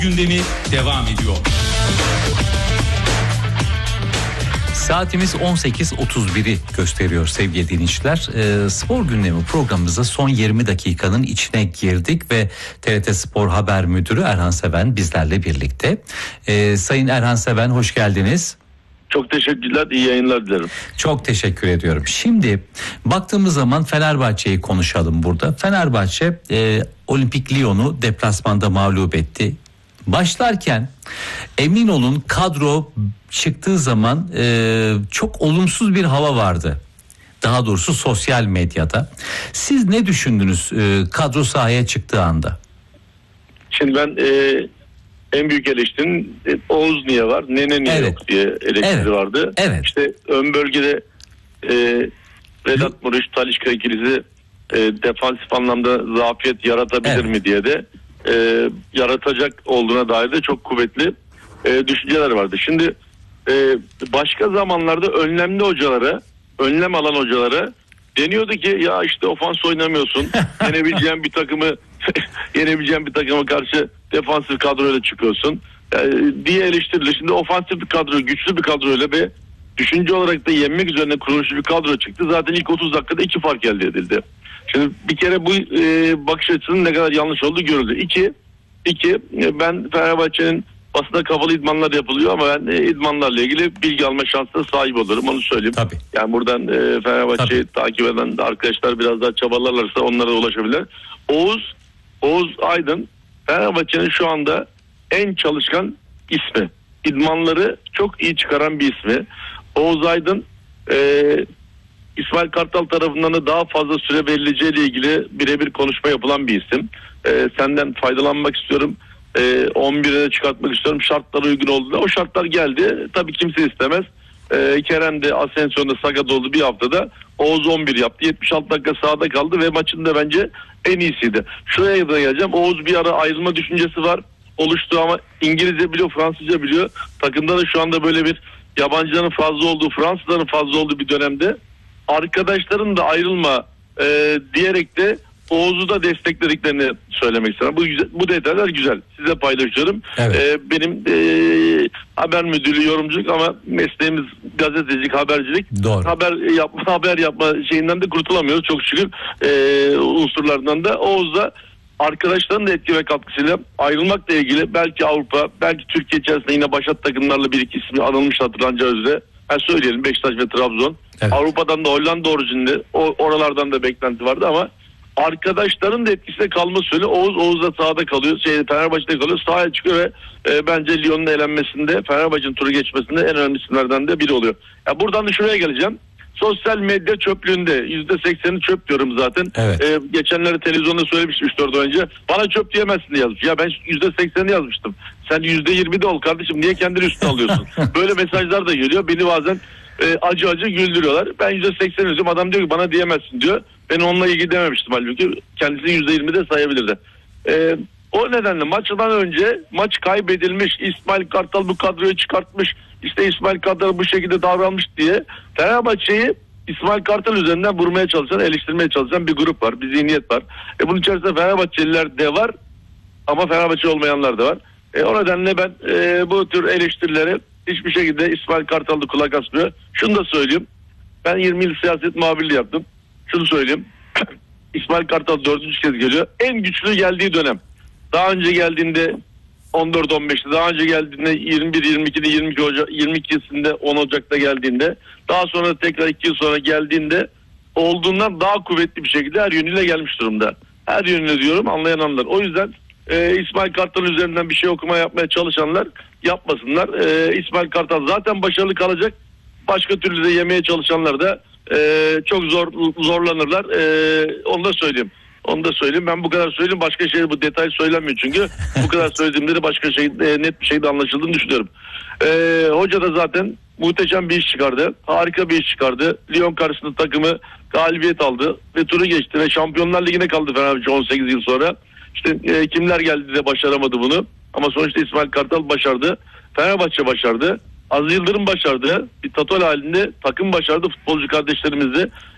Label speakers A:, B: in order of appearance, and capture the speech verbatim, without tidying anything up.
A: gündemi devam ediyor.
B: Saatimiz on sekiz otuz biri gösteriyor sevgili dinleyiciler. E, spor gündemi programımıza son yirmi dakikanın içine girdik ve T R T Spor Haber Müdürü Erhan Seven bizlerle birlikte. E, Sayın Erhan Seven, hoş geldiniz.
C: Çok teşekkürler, iyi yayınlar dilerim.
B: Çok teşekkür ediyorum. Şimdi baktığımız zaman Fenerbahçe'yi konuşalım burada. Fenerbahçe e, Olimpik Lyon'u deplasmanda mağlup etti. Başlarken emin olun kadro çıktığı zaman e, çok olumsuz bir hava vardı. Daha doğrusu sosyal medyada. Siz ne düşündünüz e, kadro sahaya çıktığı anda?
C: Şimdi ben e, en büyük eleştirin e, Oğuz niye var, Nene niye
B: Evet.
C: yok diye eleştiri
B: Evet.
C: vardı.
B: Evet.
C: İşte ön bölgede e, Vedat Muriç, Talisca ikilisi e, defansif anlamda zafiyet yaratabilir
B: Evet.
C: mi diye de e, yaratacak olduğuna dair de çok kuvvetli e, düşünceler vardı. Şimdi e, başka zamanlarda önlemli hocalara, önlem alan hocalara deniyordu ki ya işte ofans oynamıyorsun, yenebileceğin bir takımı yenebileceğin bir takıma karşı defansif kadroyla çıkıyorsun yani diye eleştirilir. Şimdi ofansif bir kadro, güçlü bir kadroyla ve düşünce olarak da yenmek üzerine kurulmuş bir kadro çıktı. Zaten ilk otuz dakikada iki fark elde edildi. Şimdi bir kere bu e, bakış açısının ne kadar yanlış olduğu görüldü. İki, iki e, ben Fenerbahçe'nin aslında kapalı idmanlar yapılıyor ama ben e, idmanlarla ilgili bilgi alma şansına sahip olurum, onu söyleyeyim.
B: Tabii.
C: Yani buradan e, Fenerbahçe'yi takip eden arkadaşlar biraz daha çabalarlarsa onlara ulaşabilir. Oğuz, Oğuz Aydın Fenerbahçe'nin şu anda en çalışkan ismi. İdmanları çok iyi çıkaran bir ismi. Oğuz Aydın e, İsmail Kartal tarafından da daha fazla süre verileceğiyle ilgili birebir konuşma yapılan bir isim. E, senden faydalanmak istiyorum. E, on bire de çıkartmak istiyorum. Şartlar uygun olduğunda o şartlar geldi. Tabii kimse istemez. E, Kerem de Asensio'da sakat oldu bir haftada. Oğuz on bir yaptı. yetmiş altı dakika sahada kaldı ve maçın da bence en iyisiydi. Şuraya da geleceğim. Oğuz bir ara ayrılma düşüncesi var. Oluştu ama İngilizce biliyor, Fransızca biliyor. Takımda da şu anda böyle bir yabancıların fazla olduğu, Fransızların fazla olduğu bir dönemde arkadaşların da ayrılma e, diyerek de Oğuz'u da desteklediklerini söylemek istiyorum. Bu, bu detaylar güzel. Size paylaşıyorum.
B: Evet.
C: E, benim e, haber müdürlüğü, yorumculuk ama mesleğimiz gazetecilik, habercilik.
B: Doğru.
C: Haber yapma, haber yapma şeyinden de kurtulamıyoruz çok şükür. E, unsurlardan da. Oğuz da arkadaşların da etki ve katkısıyla ayrılmakla ilgili belki Avrupa, belki Türkiye içerisinde yine başat takımlarla bir iki ismi anılmış hatırlanacağı üzere. Ha söyleyelim, Beşiktaş ve Trabzon. Evet. Avrupa'dan da Hollanda orijinli, oralardan da beklenti vardı ama arkadaşların da etkisinde kalma söyle. Oğuz Oğuz da sahada kalıyor. Şey, Fenerbahçe'de kalıyor. Sahaya çıkıyor ve e, bence Lyon'un elenmesinde, Fenerbahçe'nin turu geçmesinde en önemli isimlerden de biri oluyor. Ya buradan da şuraya geleceğim. Sosyal medya çöplüğünde yüzde sekseni çöp diyorum zaten.
B: Evet.
C: Ee, geçenlerde televizyonda söylemiştim üç dört ay önce. Bana çöp diyemezsin diye yazmış. Ya ben yüzde sekseni yazmıştım. Sen yüzde yirmi de ol kardeşim. Niye kendini üstüne alıyorsun? Böyle mesajlar da geliyor. Beni bazen e, acı acı güldürüyorlar. Ben yüzde seksen yazıyorum. Adam diyor ki bana diyemezsin diyor. Ben onunla ilgili dememiştim halbuki. Kendisini yüzde yirmi de sayabilirdi. Ee, o nedenle maçtan önce maç kaybedilmiş. İsmail Kartal bu kadroyu çıkartmış. İşte İsmail Kartal bu şekilde davranmış diye Fenerbahçe'yi İsmail Kartal üzerinden vurmaya çalışan, eleştirmeye çalışan bir grup var. Bir zihniyet var. E bunun içerisinde Fenerbahçeliler de var ama Fenerbahçe olmayanlar da var. E o nedenle ben e, bu tür eleştirileri hiçbir şekilde İsmail Kartal'da kulak asmıyor. Şunu da söyleyeyim. Ben yirmi yıl siyaset muhabirliği yaptım. Şunu söyleyeyim. İsmail Kartal dördüncü kez geliyor. En güçlü geldiği dönem. Daha önce geldiğinde on dört on beşte, daha önce geldiğinde yirmi bir yirmi ikide yirmi iki Ocak, yirmi ikisinde on Ocak'ta geldiğinde, daha sonra tekrar iki yıl sonra geldiğinde olduğundan daha kuvvetli bir şekilde her yönüyle gelmiş durumda. Her yönüyle diyorum, anlayan anlar. O yüzden e, İsmail Kartal üzerinden bir şey okuma yapmaya çalışanlar yapmasınlar. E, İsmail Kartal zaten başarılı kalacak. Başka türlü de yemeye çalışanlar da e, çok zor zorlanırlar. E, onu da söyleyeyim. Onu da söyleyeyim. Ben bu kadar söyleyeyim. Başka şey bu detay söylenmiyor çünkü. Bu kadar söylediğimde de başka şey e, net bir şekilde anlaşıldığını düşünüyorum. E, hoca da zaten muhteşem bir iş çıkardı. Harika bir iş çıkardı. Lyon karşısında takımı galibiyet aldı ve turu geçti ve Şampiyonlar Ligi'ne kaldı Fenerbahçe on sekiz yıl sonra. İşte e, kimler geldi de başaramadı bunu. Ama sonuçta İsmail Kartal başardı. Fenerbahçe başardı. Aziz Yıldırım başardı. Bir tatol halinde takım başardı, futbolcu kardeşlerimizi.